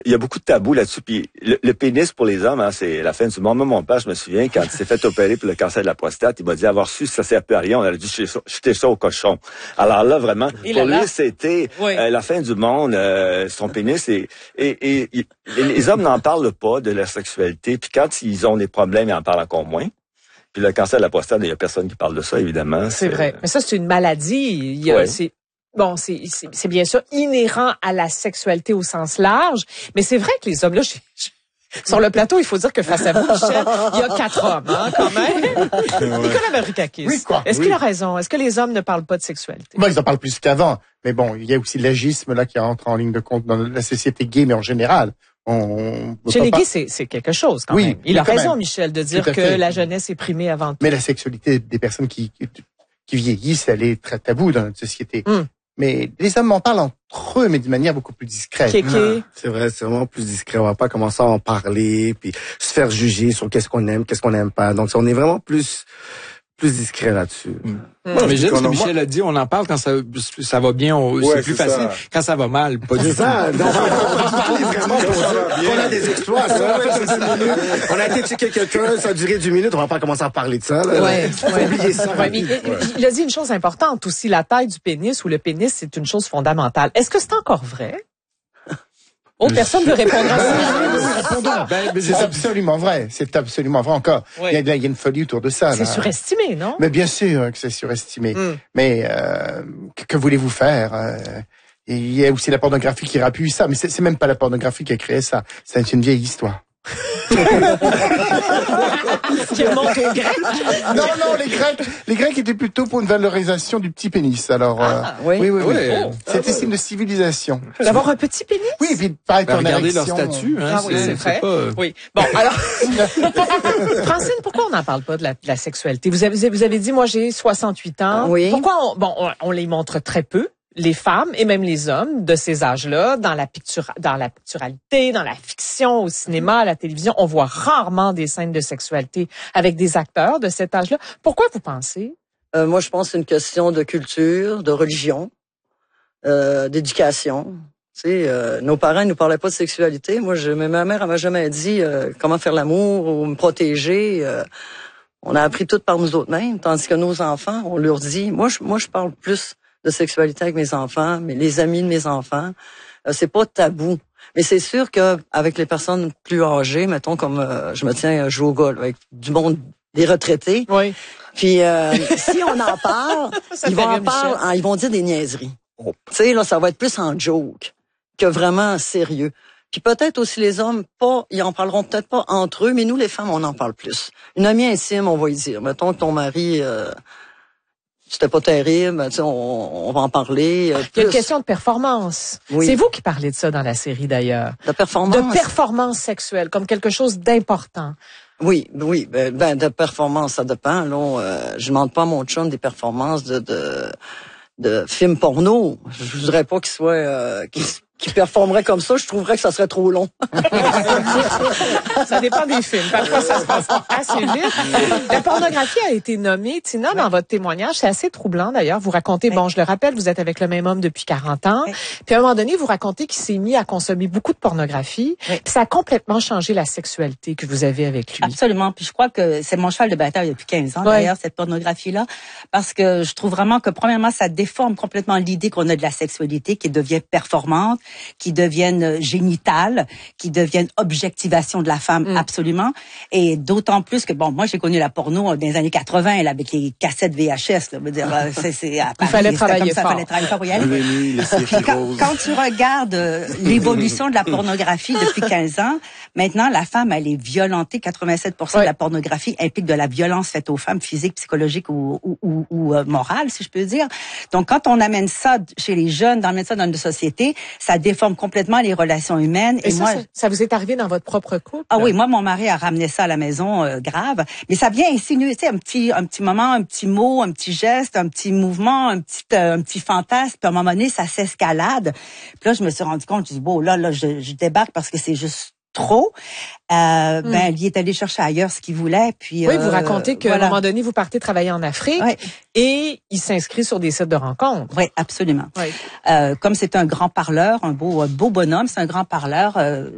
Il y a beaucoup de tabous là-dessus. Puis le pénis pour les hommes, hein, c'est la fin du monde. Moi, mon père, je me souviens, quand il s'est fait opérer pour le cancer de la prostate, il m'a dit avoir su ça sert plus à rien. On aurait dû jeter ça au cochon. Alors là, vraiment, pour lui, c'était la fin du monde, son pénis. Et les hommes n'en parlent pas de leur sexualité. Puis quand ils ont des problèmes, ils en parlent encore moins. Puis le cancer de la prostate, il y a personne qui parle de ça, évidemment. C'est vrai. Mais ça, c'est une maladie. C'est bien sûr inhérent à la sexualité au sens large, mais c'est vrai que les hommes, là, sur le plateau, il faut dire que face à vous, Michel, il y a 4 hommes, hein, quand même. Nicolas Mavrikakis. Oui, quoi. Est-ce qu'il a raison? Est-ce que les hommes ne parlent pas de sexualité? Ils en parlent plus qu'avant. Mais bon, il y a aussi l'agisme, là, qui entre en ligne de compte dans la société gay, mais en général. Chez les gays, c'est quelque chose, quand même. Il a raison, Michel, de dire que la jeunesse est primée avant tout. Mais la sexualité des personnes qui vieillissent, elle est très taboue dans notre société. Mais les hommes en parlent entre eux, mais d'une manière beaucoup plus discrète. C'est vrai, c'est vraiment plus discret. On va pas commencer à en parler, puis se faire juger sur qu'est-ce qu'on aime, qu'est-ce qu'on n'aime pas. Donc, on est vraiment plus discret là-dessus. Mais j'aime ce que Michel a dit, on en parle quand ça va bien, c'est plus facile. Quand ça va mal, pas du tout. Ça, non, on parle vraiment qu'on a des exploits. On a été checker quelqu'un, ça a duré 10 minutes, on va pas commencer à parler de ça. Faut oublier ça. Il a dit une chose importante aussi, la taille du pénis ou le pénis, c'est une chose fondamentale. Est-ce que c'est encore vrai? Personne ne veut répondre à ça. C'est absolument vrai. C'est absolument vrai encore. Il y a une folie autour de ça. C'est surestimé, non? Mais bien sûr que c'est surestimé. Mais que voulez-vous faire? Il y a aussi la pornographie qui rappuie ça. Mais c'est même pas la pornographie qui a créé ça. C'est une vieille histoire. Qui remonte aux Grecs? Non, les Grecs étaient plutôt pour une valorisation du petit pénis. Alors, oui. C'était signe de civilisation. D'avoir un petit pénis? Oui, et puis de pas être en regardez érection. leur statut, hein. C'est vrai. Oui. Bon, alors, Francine, pourquoi on n'en parle pas de la sexualité? Vous avez dit, moi, j'ai 68 ans. Oui. Pourquoi on les montre très peu? Les femmes et même les hommes de ces âges-là, dans la picturalité, dans la fiction, au cinéma, à la télévision, on voit rarement des scènes de sexualité avec des acteurs de cet âge-là. Pourquoi vous pensez? Moi, je pense que c'est une question de culture, de religion, d'éducation. Tu sais, nos parents nous parlaient pas de sexualité. Ma mère, elle m'a jamais dit comment faire l'amour ou me protéger. On a appris tout par nous autres mêmes, tandis que nos enfants, on leur dit. Moi, je parle plus de sexualité avec mes enfants, mais les amis de mes enfants, c'est pas tabou. Mais c'est sûr que avec les personnes plus âgées, mettons comme je me tiens à jouer au golf avec du monde, des retraités. Oui. Puis si on en parle, ils vont dire des niaiseries. Tu sais là, ça va être plus en joke que vraiment sérieux. Puis peut-être aussi les hommes, ils en parleront peut-être pas entre eux, mais nous les femmes, on en parle plus. Une amie intime, on va y dire. Mettons que ton mari c'était pas terrible, on va en parler. Il y a une question de performance. Oui. C'est vous qui parlez de ça dans la série d'ailleurs. De performance. De performance sexuelle, comme quelque chose d'important. Oui, ben de performance, ça dépend. Là, je demande pas à mon chum des performances de films porno. Je voudrais pas qu'il soit qui performerait comme ça, je trouverais que ça serait trop long. Ça dépend des films. Parfois, ça se passe assez vite. La pornographie a été nommée, Tina, dans votre témoignage. C'est assez troublant, d'ailleurs. Vous racontez, je le rappelle, vous êtes avec le même homme depuis 40 ans. Puis à un moment donné, vous racontez qu'il s'est mis à consommer beaucoup de pornographie. Puis ça a complètement changé la sexualité que vous avez avec lui. Absolument. Puis je crois que c'est mon cheval de bataille depuis 15 ans, d'ailleurs, cette pornographie-là. Parce que je trouve vraiment que, premièrement, ça déforme complètement l'idée qu'on a de la sexualité qui devient performante, qui deviennent génitales, qui deviennent objectivation de la femme, absolument. Et d'autant plus que, moi, j'ai connu la porno dans les années 80, là, avec les cassettes VHS, là. Il fallait travailler fort. Pour y aller. Quand tu regardes l'évolution de la pornographie depuis 15 ans, maintenant, la femme, elle est violentée. 87% de la pornographie implique de la violence faite aux femmes, physique, psychologique ou morale, si je peux dire. Donc, quand on amène ça chez les jeunes, on amène ça dans une société, ça déforme complètement les relations humaines. Et ça vous est arrivé dans votre propre couple? Ah oui, moi, mon mari a ramené ça à la maison, grave. Mais ça vient insinuer, tu sais, un petit moment, un petit mot, un petit geste, un petit mouvement, un petit fantasme. Puis à un moment donné, ça s'escalade. Puis là, je me suis rendu compte, je dis, là, je débarque parce que c'est juste trop. Lui est allé chercher ailleurs ce qu'il voulait. Puis oui, vous racontez qu'à un moment donné, vous partez travailler en Afrique et il s'inscrit sur des sites de rencontres. Oui, absolument. Oui. Comme c'est un grand parleur, un beau bonhomme, c'est un grand parleur.